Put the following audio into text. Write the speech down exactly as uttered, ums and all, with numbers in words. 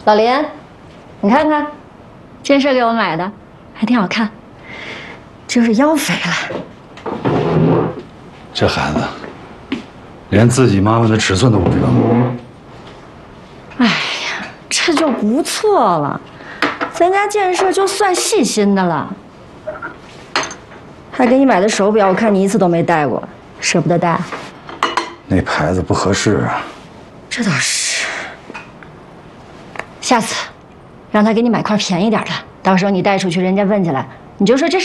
老林，你看看，这是给我买的，还挺好看，就是腰肥了。 这孩子连自己妈妈的尺寸都不知道。 哎呀，这就不错了，咱家建设就算细心的了。还给你买的手表，我看你一次都没戴过，舍不得戴。 那牌子不合适啊。 这倒是。下次让他给你买块便宜点的，到时候你带出去，人家问起来，你就说这是。